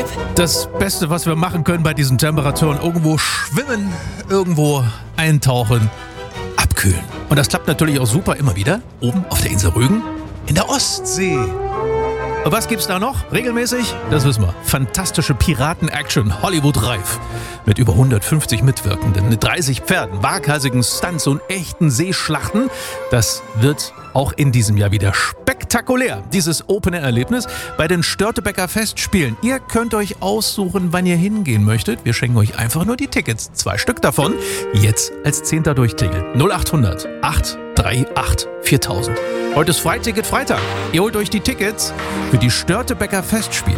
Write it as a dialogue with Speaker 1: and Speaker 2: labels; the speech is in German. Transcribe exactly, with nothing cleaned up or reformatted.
Speaker 1: Das Beste, was wir machen können bei diesen Temperaturen, irgendwo schwimmen, irgendwo eintauchen, abkühlen. Und das klappt natürlich auch super immer wieder oben auf der Insel Rügen in der Ostsee. Und was gibt's da noch? Regelmäßig? Das wissen wir. Fantastische Piraten-Action, Hollywood-reif. Mit über hundertfünfzig Mitwirkenden, mit dreißig Pferden, waghalsigen Stunts und echten Seeschlachten. Das wird auch in diesem Jahr wieder spektakulär. Dieses Open-Air-Erlebnis bei den Störtebeker Festspielen. Ihr könnt euch aussuchen, wann ihr hingehen möchtet. Wir schenken euch einfach nur die Tickets. Zwei Stück davon. Jetzt als Zehnter durchklingeln. null acht hundert acht drei acht viertausend. Heute ist Freiticket Freitag. Ihr holt euch die Tickets für die Störtebeker Festspiele.